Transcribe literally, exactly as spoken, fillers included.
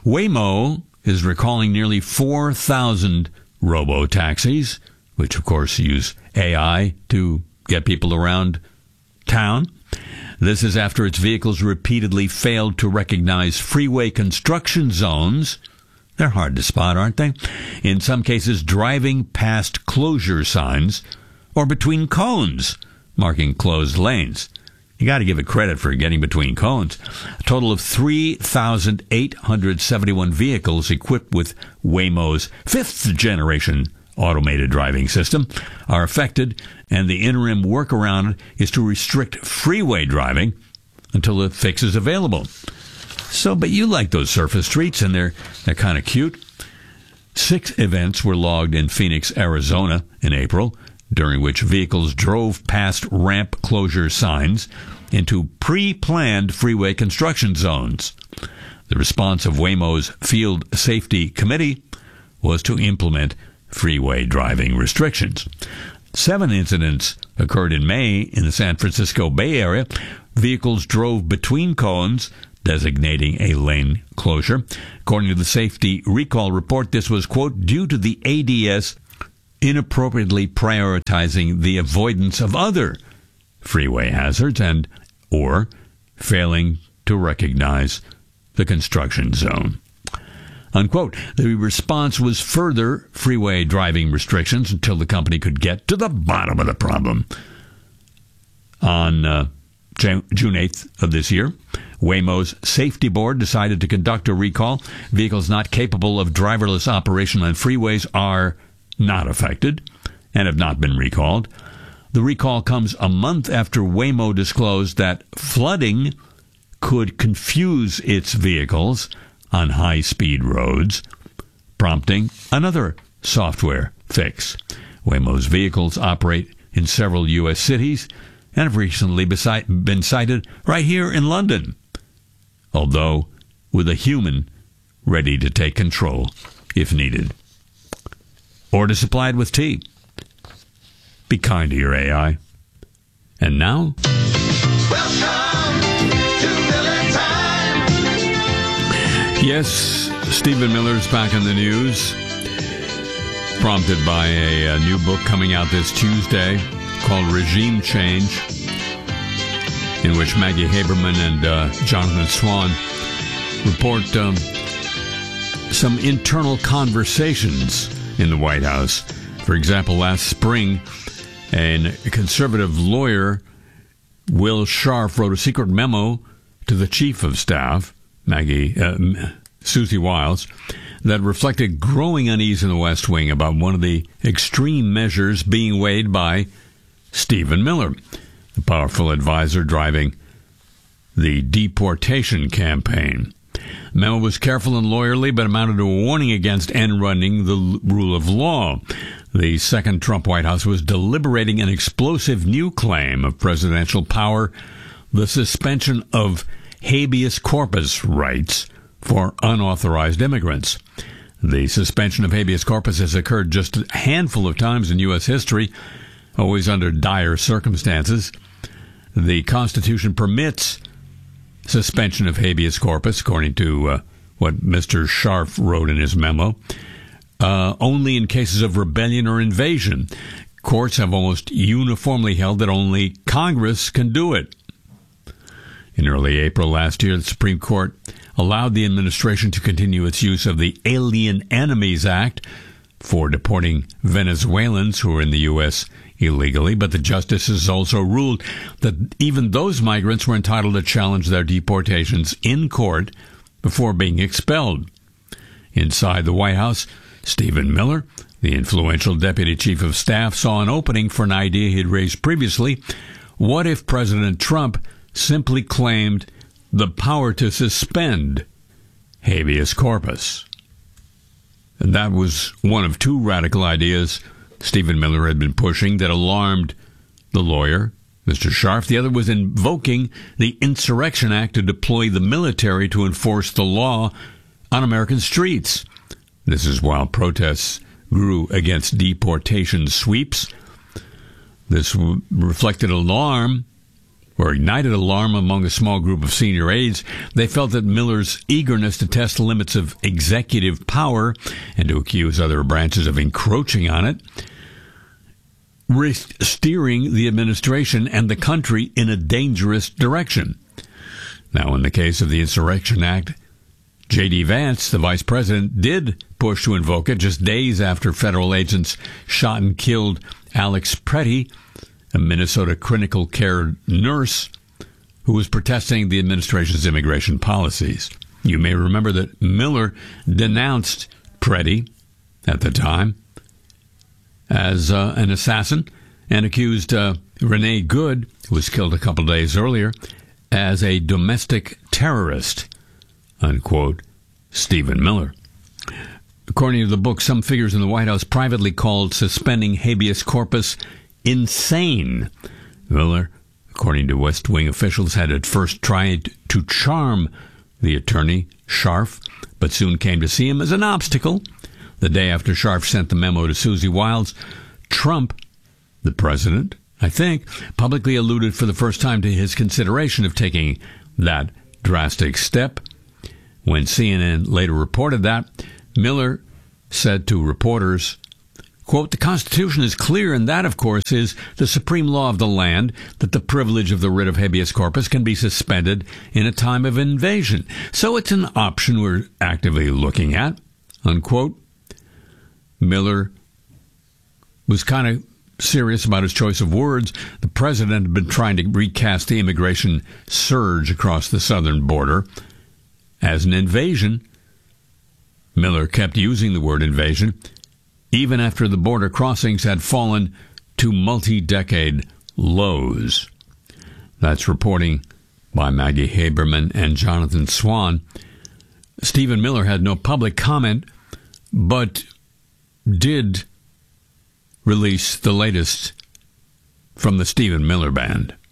Waymo is recalling nearly four thousand robo-taxis, which of course use A I to get people around town. This is after its vehicles repeatedly failed to recognize freeway construction zones. They're hard to spot, aren't they? In some cases, driving past closure signs or between cones marking closed lanes. You got to give it credit for getting between cones. A total of three thousand eight hundred seventy-one vehicles equipped with Waymo's fifth-generation automated driving system are affected, and the interim workaround is to restrict freeway driving until the fix is available. So, but you like those surface streets, and they're they're kind of cute. Six events were logged in Phoenix, Arizona in April, during which vehicles drove past ramp closure signs into pre-planned freeway construction zones. The response of Waymo's Field Safety Committee was to implement freeway driving restrictions. Seven incidents occurred in May in the San Francisco Bay Area. Vehicles drove between cones, designating a lane closure. According to the Safety Recall Report, this was, quote, due to the A D S inappropriately prioritizing the avoidance of other freeway hazards and or failing to recognize the construction zone. Unquote. The response was further freeway driving restrictions until the company could get to the bottom of the problem. On uh, June eighth of this year, Waymo's safety board decided to conduct a recall. Vehicles not capable of driverless operation on freeways are not affected and have not been recalled. The recall comes a month after Waymo disclosed that flooding could confuse its vehicles on high-speed roads, prompting another software fix. Waymo's vehicles operate in several U S cities and have recently been sighted right here in London, although with a human ready to take control if needed. Order supplied with tea. Be kind to your A I. And now, welcome to Miller Time. Yes, Stephen Miller's back in the news, prompted by a, a new book coming out this Tuesday called Regime Change, in which Maggie Haberman and uh, Jonathan Swan report um, some internal conversations in the White House. For example, last spring, a conservative lawyer, Will Scharf, wrote a secret memo to the chief of staff, Maggie, uh, Susie Wiles, that reflected growing unease in the West Wing about one of the extreme measures being weighed by Stephen Miller, the powerful advisor driving the deportation campaign. The memo was careful and lawyerly, but amounted to a warning against end-running the rule of law. The second Trump White House was deliberating an explosive new claim of presidential power, the suspension of habeas corpus rights for unauthorized immigrants. The suspension of habeas corpus has occurred just a handful of times in U S history, always under dire circumstances. The Constitution permits suspension of habeas corpus, according to uh, what Mister Scharf wrote in his memo, uh, only in cases of rebellion or invasion. Courts have almost uniformly held that only Congress can do it. In early April last year, the Supreme Court allowed the administration to continue its use of the Alien Enemies Act for deporting Venezuelans who are in the U S illegally, but the justices also ruled that even those migrants were entitled to challenge their deportations in court before being expelled. Inside the White House, Stephen Miller, the influential deputy chief of staff, saw an opening for an idea he had raised previously. What if President Trump simply claimed the power to suspend habeas corpus? And that was one of two radical ideas Stephen Miller had been pushing that alarmed the lawyer, Mister Scharf. The other was invoking the Insurrection Act to deploy the military to enforce the law on American streets. This is while protests grew against deportation sweeps. This reflected alarm were ignited alarm among a small group of senior aides. They felt that Miller's eagerness to test the limits of executive power and to accuse other branches of encroaching on it risked steering the administration and the country in a dangerous direction. Now, in the case of the Insurrection Act, J D. Vance, the vice president, did push to invoke it just days after federal agents shot and killed Alex Pretty, a Minnesota critical care nurse who was protesting the administration's immigration policies. You may remember that Miller denounced Pretty at the time as uh, an assassin and accused uh, Renee Good, who was killed a couple days earlier, as a domestic terrorist, unquote, Stephen Miller. According to the book, some figures in the White House privately called suspending habeas corpus insane. Miller, according to West Wing officials, had at first tried to charm the attorney, Scharf, but soon came to see him as an obstacle. The day after Scharf sent the memo to Susie Wiles, Trump, the president, I think, publicly alluded for the first time to his consideration of taking that drastic step. When C N N later reported that, Miller said to reporters, quote, "The Constitution is clear, and that, of course, is the supreme law of the land, that the privilege of the writ of habeas corpus can be suspended in a time of invasion. So it's an option we're actively looking at," unquote. Miller was kind of serious about his choice of words. The president had been trying to recast the immigration surge across the southern border as an invasion. Miller kept using the word invasion even after the border crossings had fallen to multi-decade lows. That's reporting by Maggie Haberman and Jonathan Swan. Stephen Miller had no public comment, but did release the latest from the Stephen Miller Band.